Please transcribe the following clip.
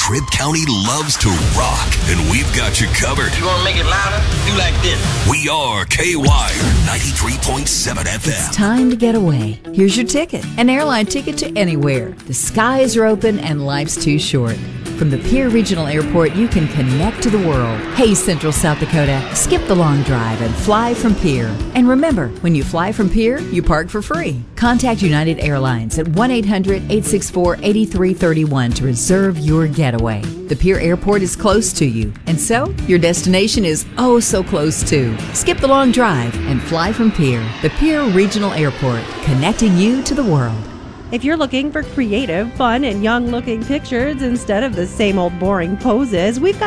Cribb County loves to rock, and we've got you covered. You want to make it louder? Do like this. We are K-Wire 93.7 FM. It's time to get away. Here's your ticket. An airline ticket to anywhere. The skies are open and life's too short. From the Pierre Regional Airport, you can connect to the world. Hey, Central South Dakota, skip the long drive and fly from Pierre. And remember, when you fly from Pierre, you park for free. Contact United Airlines at 1-800-864-8331 to reserve your getaway. The Pierre Airport is close to you, and so your destination is oh so close too. Skip the long drive and fly from Pierre. The Pierre Regional Airport, connecting you to the world. If you're looking for creative, fun, and young-looking pictures instead of the same old boring poses, we've got